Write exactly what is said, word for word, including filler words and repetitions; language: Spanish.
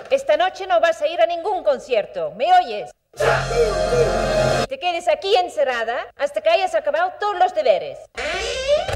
esta noche no vas a ir a ningún concierto. ¿Me oyes? Y te quedes aquí encerrada hasta que hayas acabado todos los deberes.